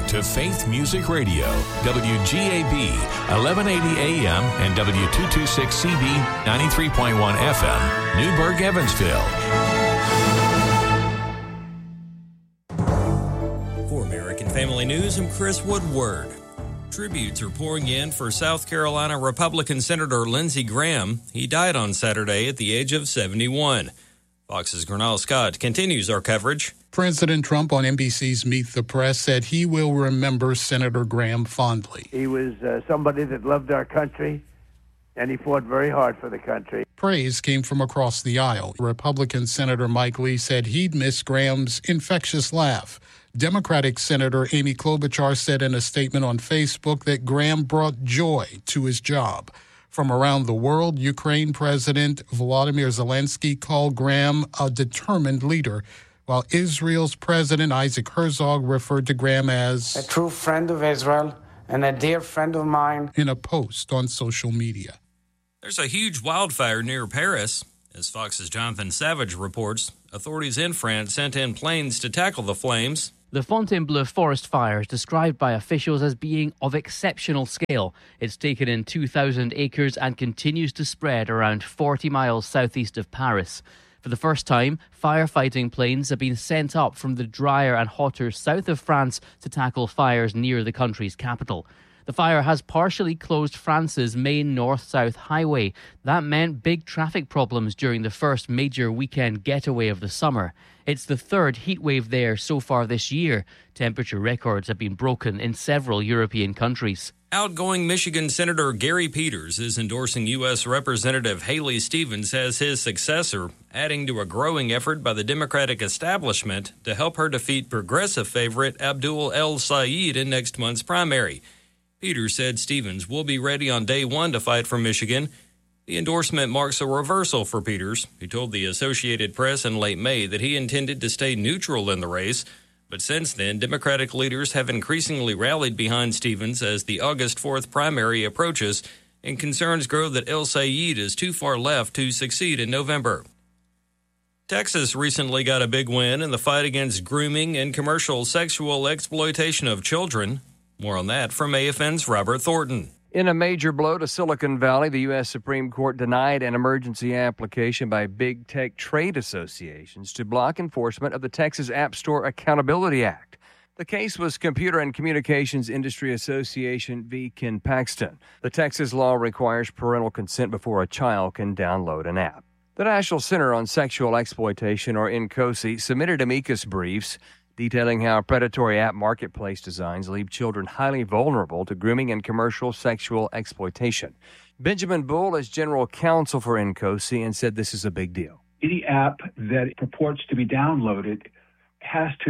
to Faith Music Radio, WGAB, 1180 AM and W226CB, 93.1 FM, Newburgh, Evansville. For American Family News, I'm Chris Woodward. Tributes are pouring in for South Carolina Republican Senator Lindsey Graham. He died on Saturday at the age of 71. Fox's Gernal Scott continues our coverage. President Trump on NBC's Meet the Press said he will remember Senator Graham fondly. He was somebody that loved our country, and he fought very hard for the country. Praise came from across the aisle. Republican Senator Mike Lee said he'd miss Graham's infectious laugh. Democratic Senator Amy Klobuchar said in a statement on Facebook that Graham brought joy to his job. From around the world, Ukraine President Volodymyr Zelensky called Graham a determined leader, while Israel's President Isaac Herzog referred to Graham as a true friend of Israel and a dear friend of mine in a post on social media. There's a huge wildfire near Paris. As Fox's Jonathan Savage reports, authorities in France sent in planes to tackle the flames. The Fontainebleau forest fire is described by officials as being of exceptional scale. It's taken in 2,000 acres and continues to spread around 40 miles southeast of Paris. For the first time, firefighting planes have been sent up from the drier and hotter south of France to tackle fires near the country's capital. The fire has partially closed France's main north-south highway. That meant big traffic problems during the first major weekend getaway of the summer. It's the third heatwave there so far this year. Temperature records have been broken in several European countries. Outgoing Michigan Senator Gary Peters is endorsing U.S. Representative Haley Stevens as his successor, adding to a growing effort by the Democratic establishment to help her defeat progressive favorite Abdul El-Sayed in next month's primary. Peters said Stevens will be ready on day one to fight for Michigan. The endorsement marks a reversal for Peters, who told the Associated Press in late May that he intended to stay neutral in the race. But since then, Democratic leaders have increasingly rallied behind Stevens as the August 4th primary approaches, and concerns grow that El-Sayed is too far left to succeed in November. Texas recently got a big win in the fight against grooming and commercial sexual exploitation of children. More on that from AFN's Robert Thornton. In a major blow to Silicon Valley, the U.S. Supreme Court denied an emergency application by big tech trade associations to block enforcement of the Texas App Store Accountability Act. The case was Computer and Communications Industry Association v. Ken Paxton. The Texas law requires parental consent before a child can download an app. The National Center on Sexual Exploitation, or NCOSE, submitted amicus briefs detailing how predatory app marketplace designs leave children highly vulnerable to grooming and commercial sexual exploitation. Benjamin Bull is general counsel for NCOSE and said this is a big deal. Any app that purports to be downloaded has to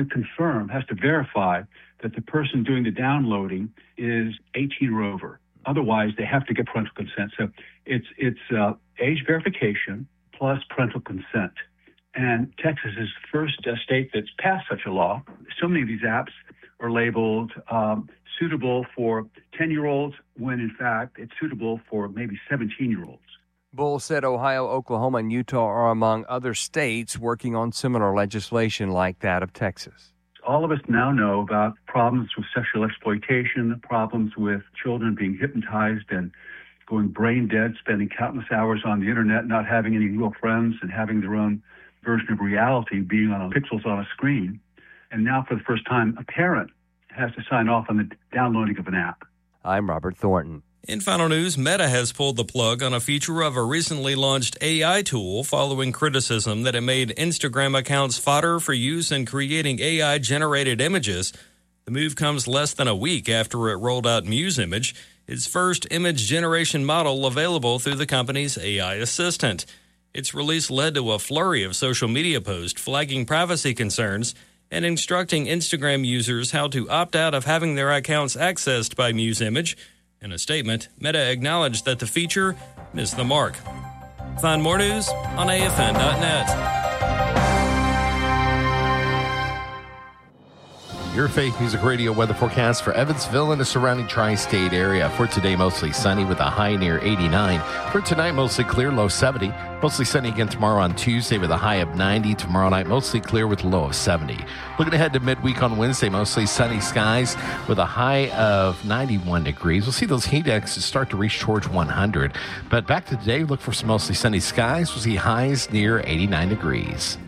verify that the person doing the downloading is 18 or over. Otherwise, they have to get parental consent. So it's age verification plus parental consent. And Texas is the first state that's passed such a law. So many of these apps are labeled suitable for 10-year-olds when, in fact, it's suitable for maybe 17-year-olds. Bull said Ohio, Oklahoma, and Utah are among other states working on similar legislation like that of Texas. All of us now know about problems with sexual exploitation, problems with children being hypnotized and going brain dead, spending countless hours on the internet, not having any real friends, and having their own version of reality being on pixels on a screen. And now, for the first time, a parent has to sign off on the downloading of an app. I'm Robert Thornton. In final news, Meta has pulled the plug on a feature of a recently launched AI tool following criticism that it made Instagram accounts fodder for use in creating AI-generated images. The move comes less than a week after it rolled out Muse Image, its first image generation model available through the company's AI assistant. Its release led to a flurry of social media posts flagging privacy concerns and instructing Instagram users how to opt out of having their accounts accessed by Muse Image. In a statement, Meta acknowledged that the feature missed the mark. Find more news on AFN.net. Your Faith Music Radio weather forecast for Evansville and the surrounding tri-state area. For today, mostly sunny with a high near 89. For tonight, mostly clear, low 70. Mostly sunny again tomorrow on Tuesday with a high of 90. Tomorrow night, mostly clear with a low of 70. Looking ahead to midweek on Wednesday, mostly sunny skies with a high of 91 degrees. We'll see those heat indexes start to reach towards 100. But back to today, look for some mostly sunny skies. We'll see highs near 89 degrees.